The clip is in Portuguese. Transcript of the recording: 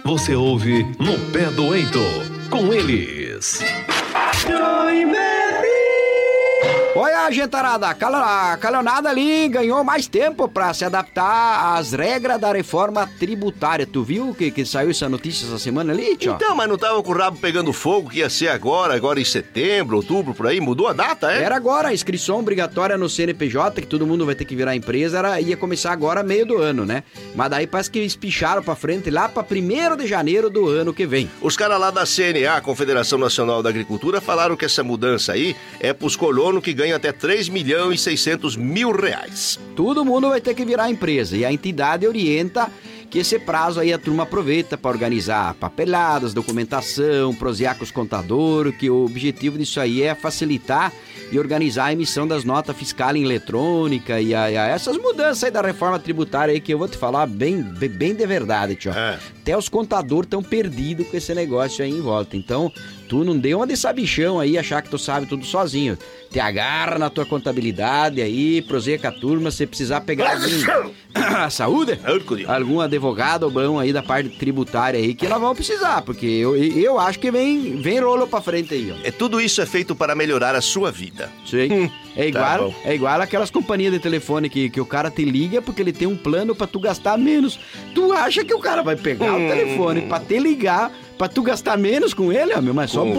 Você ouve No Pé do Heitor, com eles. Olha, gentarada, a calonada ali ganhou mais tempo pra se adaptar às regras da reforma tributária. Tu viu que saiu essa notícia essa semana ali, tio? Então, mas não tava com o rabo pegando fogo, que ia ser agora em setembro, outubro, por aí? Mudou a data, é? Era agora, a inscrição obrigatória no CNPJ, que todo mundo vai ter que virar empresa, ia começar agora meio do ano, né? Mas daí parece que espicharam pra frente lá pra 1º de janeiro do ano que vem. Os caras lá da CNA, Confederação Nacional da Agricultura, falaram que essa mudança aí é pros colonos que ganham até 3.600.000 reais. Todo mundo vai ter que virar empresa e a entidade orienta que esse prazo aí a turma aproveita para organizar papeladas, documentação, prosear com os contadores, que o objetivo disso aí é facilitar e organizar a emissão das notas fiscais em eletrônica e essas mudanças aí da reforma tributária aí que eu vou te falar bem de verdade, tio. Até os contadores estão perdidos com esse negócio aí em volta. Então, tu não dê uma de sabichão aí, achar que tu sabe tudo sozinho. Te agarra na tua contabilidade aí, proseia com a turma, se precisar pegar saúde, algum advogado ou bom aí da parte tributária aí, que nós vamos precisar, porque eu acho que vem rolo pra frente aí, ó. Tudo isso é feito para melhorar a sua vida. Sim. Tá É igual aquelas companhias de telefone que o cara te liga porque ele tem um plano pra tu gastar menos. Tu acha que o cara vai pegar o telefone pra te ligar, pra tu gastar menos com ele, meu? Mas só